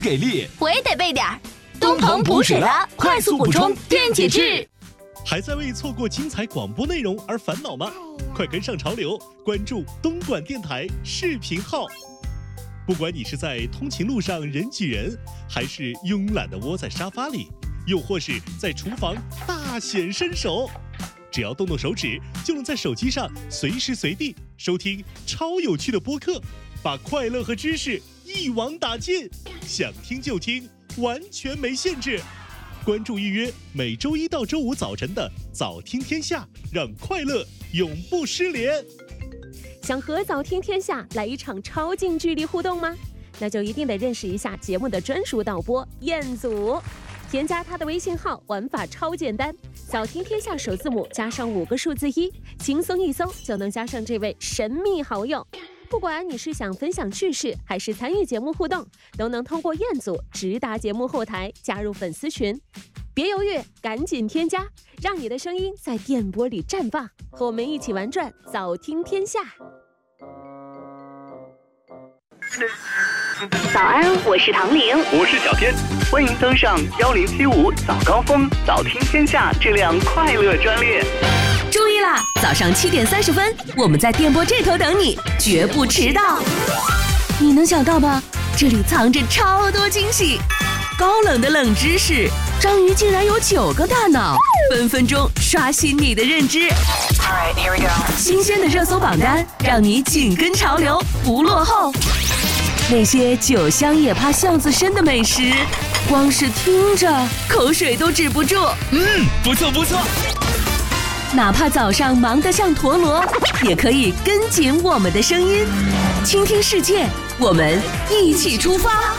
给力， 我也得备点儿。东鹏补水了，快速补充电解质。 还在为错过精彩广播内容而烦恼吗？快跟上潮流，关注东莞电台视频号。不管你是在通勤路上人挤人，还是慵懒地窝在沙发里，又或是在厨房大显身手，只要动动手指，就能在手机上随时随地收听超有趣的播客，把快乐和知识一网打尽，想听就听，完全没限制。关注预约每周一到周五早晨的早听天下，让快乐永不失联。 想和早听天下来一场超近距离互动吗？那就一定得认识一下节目的专属导播彦祖。添加他的微信号，玩法超简单，早听天下首字母加上5个数字1，轻松一搜就能加上这位神秘好友。不管你是想分享趣事，还是参与节目互动，都能通过彦祖直达节目后台，加入粉丝群。别犹豫，赶紧添加，让你的声音在电波里绽放，和我们一起玩转早听天下。 早安，我是唐玲， 我是小天，欢迎登上1075早高峰早听天下这辆快乐专列。 注意啦，早上7点30分，我们在电波这头等你，绝不迟到。你能想到吧？这里藏着超多惊喜，高冷的冷知识，章鱼竟然有9个大脑，分分钟刷新你的认知。Alright, here we go. 新鲜的热搜榜单，让你紧跟潮流，不落后。那些酒香也怕巷子深的美食，光是听着口水都止不住。 不错不错。 哪怕早上忙得像陀螺，也可以跟紧我们的声音，倾听世界，我们一起出发。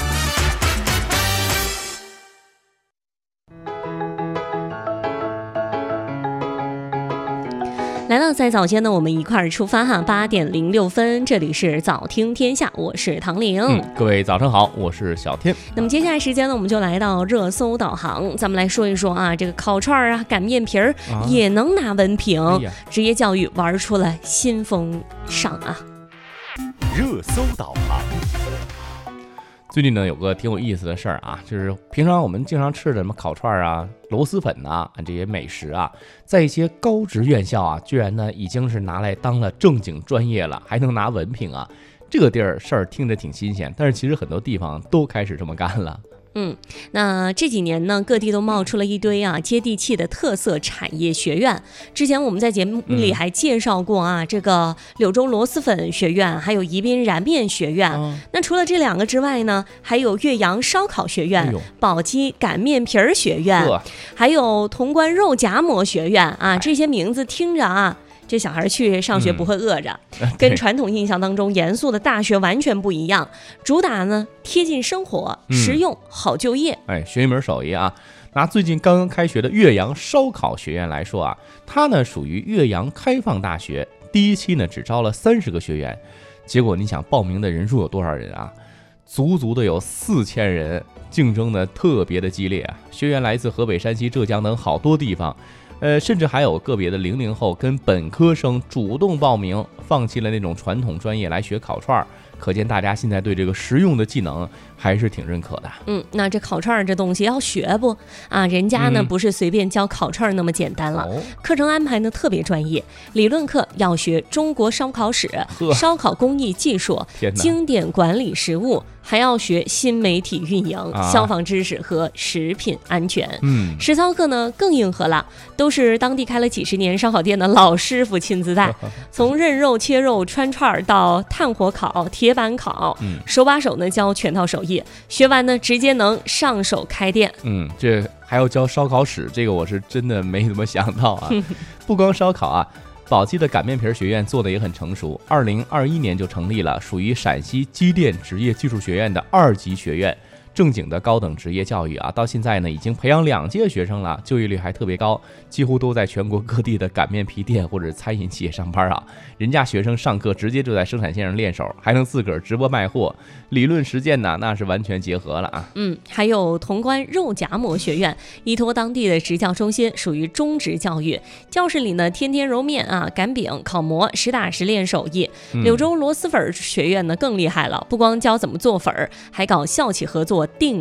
来了，在早间呢，我们一块儿出发哈，8点06分，这里是早听天下，我是唐玲。 各位早上好，我是小天。 那么接下来时间呢，我们就来到热搜导航，咱们来说一说啊，这个烤串啊、擀面皮儿也能拿文凭，职业教育玩出了新风尚啊。 热搜导航。 最近呢，有个挺有意思的事儿啊，就是平常我们经常吃的什么烤串啊、螺蛳粉啊这些美食啊，在一些高职院校啊，居然呢已经是拿来当了正经专业了，还能拿文凭啊。这个地儿事儿听着挺新鲜，但是其实很多地方都开始这么干了。 那这几年呢，各地都冒出了一堆啊接地气的特色产业学院。之前我们在节目里还介绍过啊，这个柳州螺蛳粉学院，还有宜宾燃面学院。那除了这2个之外呢，还有岳阳烧烤学院、宝鸡擀面皮儿学院，还有潼关肉夹馍学院啊。这些名字听着啊，这小孩去上学不会饿着，跟传统印象当中严肃的大学完全不一样。主打呢贴近生活，实用好就业。 学一门手艺啊。拿最近刚刚开学的岳阳烧烤学院来说啊，它呢属于岳阳开放大学，第一期呢只招了30个学员，结果你想报名的人数有多少人啊？足足的有4000人，竞争的特别的激烈啊。学员来自河北、山西、浙江等好多地方。甚至还有个别的00后跟本科生主动报名，放弃了那种传统专业来学烤串，可见大家现在对这个实用的技能还是挺认可的。 那这烤串这东西要学不啊？人家呢不是随便教烤串那么简单了，课程安排呢特别专业，理论课要学中国烧烤史、烧烤工艺技术、经典管理实务，还要学新媒体运营、消防知识和食品安全。实操课呢更硬核了，都是当地开了几十年烧烤店的老师傅亲自带，从刃肉、切肉、穿串到炭火烤、铁板烤，手把手呢教全套手艺，学完呢直接能上手开店。 这还要教烧烤史，这个我是真的没怎么想到啊。不光烧烤啊，宝鸡的擀面皮学院做的也很成熟，2021年就成立了，属于陕西机电职业技术学院的2级学院。正经的高等职业教育啊，到现在呢已经培养2届学生了，就业率还特别高，几乎都在全国各地的擀面皮店或者餐饮企业上班啊。人家学生上课直接就在生产线上练手，还能自个儿直播卖货，理论实践呢那是完全结合了啊。 还有潼关肉夹馍学院，依托当地的职教中心，属于中职教育，教室里呢天天揉面啊、擀饼、烤馍，实打实练手艺。柳州螺蛳粉学院呢更厉害了，不光教怎么做粉，还搞校企合作。 定